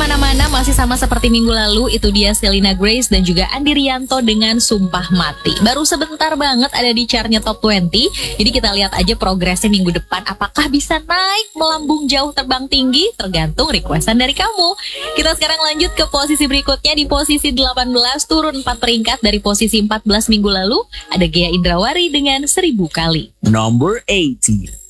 kemana-mana, masih sama seperti minggu lalu. Itu dia Selena Grace dan juga Andi Rianto dengan Sumpah Mati. Baru sebentar banget ada di chartnya Top 20. Jadi kita lihat aja progresnya minggu depan. Apakah bisa naik, melambung jauh, terbang tinggi? Tergantung requestan dari kamu. Kita sekarang lanjut ke posisi berikutnya. Di posisi 18, turun 4 peringkat dari posisi 14 minggu lalu. Ada Ghea Indrawari dengan 1000 Kali. Number 18.